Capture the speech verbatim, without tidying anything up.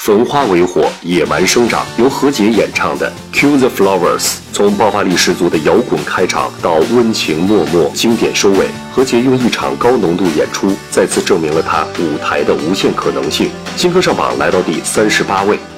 焚花为火，野蛮生长，由何洁演唱的《Kill the Flowers》，从爆发力十足的摇滚开场到温情脉脉经典收尾，何洁用一场高浓度演出，再次证明了她舞台的无限可能性。新歌上榜来到第三十八位。